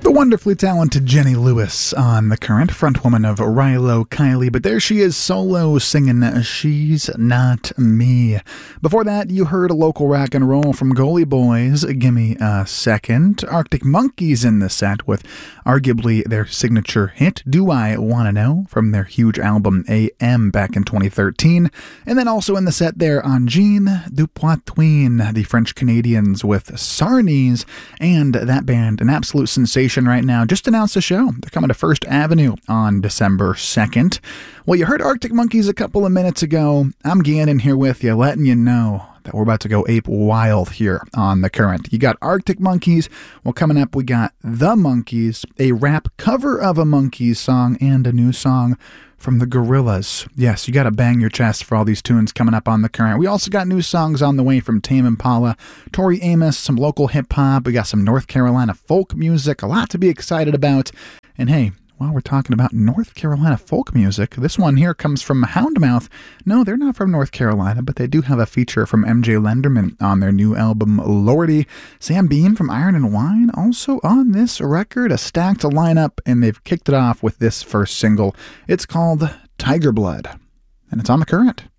The wonderfully talented Jenny Lewis on The Current, frontwoman of Rilo Kiley, but there she is solo singing She's Not Me. Before that, you heard a local rock and roll from Goalie Boys, Gimme a Second. Arctic Monkeys in the set with arguably their signature hit, Do I Wanna Know, from their huge album AM back in 2013. And then also in the set there on Jean du Poitvin, the French Canadians with Sarnies, and that band, an absolute sensation right now, just announced a show. They're coming to First Avenue on December 2nd. Well, you heard Arctic Monkeys a couple of minutes ago. I'm Gannon here with you, letting you know that we're about to go ape wild here on The Current. You got Arctic Monkeys. Well, coming up, we got The Monkees, a rap cover of a Monkees song, and a new song from the Gorillaz. Yes, you got to bang your chest for all these tunes coming up on The Current. We also got new songs on the way from Tame Impala, Tori Amos, some local hip-hop. We got some North Carolina folk music, a lot to be excited about. And hey, while we're talking about North Carolina folk music, this one here comes from Houndmouth. No, they're not from North Carolina, but they do have a feature from MJ Lenderman on their new album, Lordy. Sam Beam from Iron and Wine also on this record, a stacked lineup, and they've kicked it off with this first single. It's called Tiger Blood, and it's on The Current.